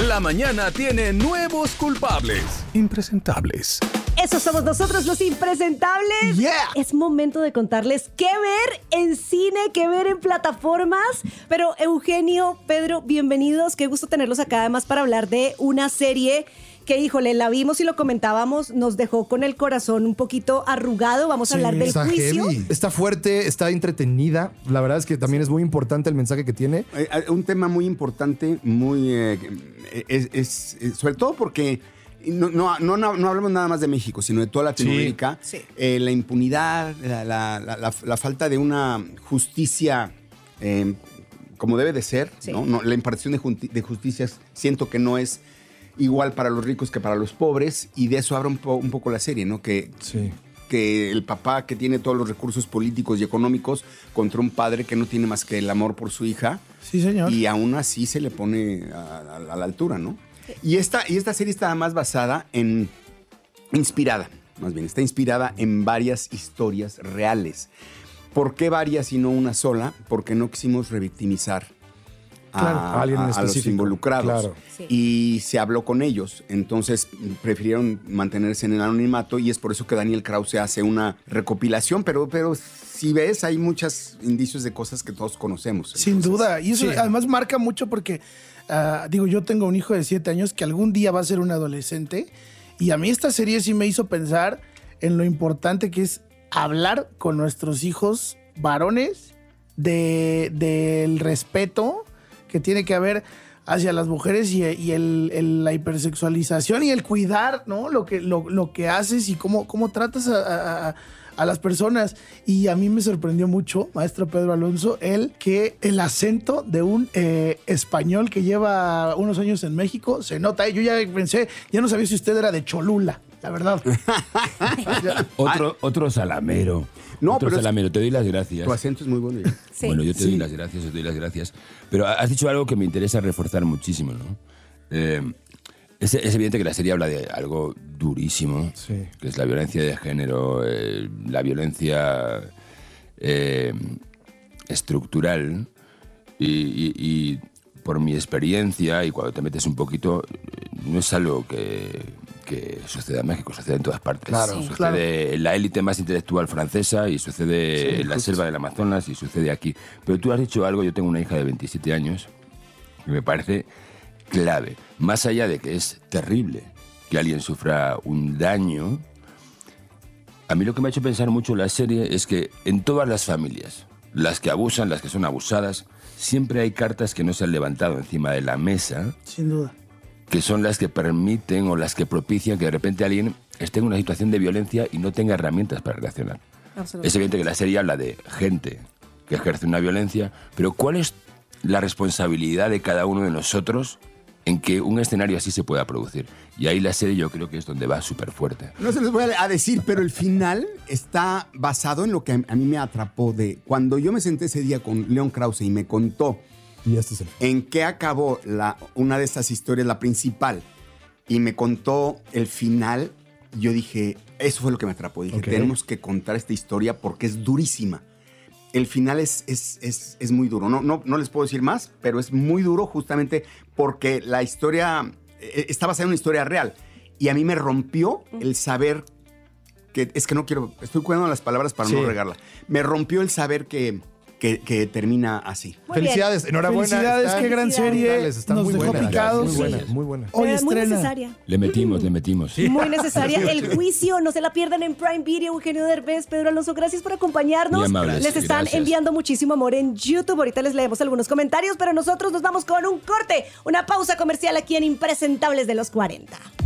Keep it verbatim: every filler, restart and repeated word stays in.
La mañana tiene nuevos culpables. Impresentables. Eso somos nosotros, los impresentables. Yeah. Es momento de contarles qué ver en cine, qué ver en plataformas. Pero Eugenio, Pedro, bienvenidos. Qué gusto tenerlos acá además para hablar de una serie que, híjole, la vimos y lo comentábamos, nos dejó con el corazón un poquito arrugado. Vamos a Sí, hablar del está juicio. heavy. Está fuerte, está entretenida. La verdad es que también es muy importante el mensaje que tiene. Eh, un tema muy importante, muy eh, es, es- es- sobre todo porque no, no, no, no hablamos nada más de México, sino de toda Latinoamérica. Sí. Sí. Eh, la impunidad, la, la- la- la- la falta de una justicia eh, como debe de ser, Sí. ¿no? No, la impartición de, junti- de justicia siento que no es igual para los ricos que para los pobres, y de eso habla un, po- un poco la serie, ¿no? Que Sí. que el papá que tiene todos los recursos políticos y económicos contra un padre que no tiene más que el amor por su hija. Sí, señor. Y aún así se le pone a, a- a la altura, ¿no? Y esta, y esta serie está además basada en... Inspirada, más bien, está inspirada en varias historias reales. ¿Por qué varias y no una sola? Porque no quisimos revictimizar a, Claro, a alguien en a- a los específico, involucrados. claro. Sí. Y se habló con ellos. Entonces prefirieron mantenerse en el anonimato, y es por eso que Daniel Krause hace una recopilación. Pero, pero si ves, hay muchos indicios de cosas que todos conocemos. Sin Entonces, duda. Y eso sí. además marca mucho porque, ah, digo, yo tengo un hijo de siete años que algún día va a ser un adolescente. Y a mí esta serie sí me hizo pensar en lo importante que es hablar con nuestros hijos varones de, del respeto que tiene que haber hacia las mujeres y, y el, el- la hipersexualización y el cuidar, ¿no? Lo que, lo, lo que haces y cómo, cómo tratas a, a- a- a las personas. Y a mí me sorprendió mucho, maestro Pedro Alonso, el que el acento de un eh, español que lleva unos años en México se nota. Yo ya pensé, ya no sabía si usted era de Cholula, la verdad. Ya. Otro, otro salamero. No, otro pero es- salamero. Te doy las gracias. Tu acento es muy bueno. ya. Sí. Bueno, yo te doy las gracias, yo te doy las gracias. Pero has dicho algo que me interesa reforzar muchísimo, ¿no? Eh, es, es evidente que la serie habla de algo durísimo, Sí. que es la violencia de género, eh, la violencia eh, estructural. Y, y- y por mi experiencia, y cuando te metes un poquito, eh, no es algo que, que suceda en México, sucede en todas partes. Claro, sucede claro. en la élite más intelectual francesa, y sucede en la selva del Amazonas, y sucede aquí. Pero tú has dicho algo, yo tengo una hija de veintisiete años, que me parece clave. Más allá de que es terrible que alguien sufra un daño, a mí lo que me ha hecho pensar mucho la serie es que en todas las familias, las que abusan, las que son abusadas, siempre hay cartas que no se han levantado encima de la mesa, Sin duda. que son las que permiten o las que propician que de repente alguien esté en una situación de violencia y no tenga herramientas para reaccionar. Absolutamente. Es evidente que la serie habla de gente que ejerce una violencia, pero ¿cuál es la responsabilidad de cada uno de nosotros en que un escenario así se pueda producir? Y ahí la serie yo creo que es donde va súper fuerte. No se les voy a a decir, pero el final está basado en lo que a a mí me atrapó de cuando yo me senté ese día con León Krause y me contó Y este es el... en qué acabó la, una de estas historias, la principal, y me contó el final. Yo dije, eso fue lo que me atrapó. Dije, Ok. tenemos que contar esta historia porque es durísima. El final es, es, es, es muy duro. No, no, no les puedo decir más, pero es muy duro justamente porque la historia eh, está basada en una historia real. Y a mí me rompió el saber que... Es que no quiero... Estoy cuidando las palabras para Sí. no regarla. Me rompió el saber que, que, que termina así. Muy bien. Felicidades, enhorabuena. Felicidades, están qué gran Felicidades. serie. Están Nos muy dejó buenas, picados. Muy buena, Sí. muy buena. Hoy Pero muy estrena. necesaria. Le metimos, le metimos. Muy necesaria. El juicio, no se la pierdan en Prime Video. Eugenio Derbez, Pedro Alonso, gracias por acompañarnos. Muy amables, Les están gracias. enviando muchísimo amor en YouTube. Ahorita les leemos algunos comentarios, pero nosotros nos vamos con un corte, una pausa comercial aquí en Impresentables de los cuarenta.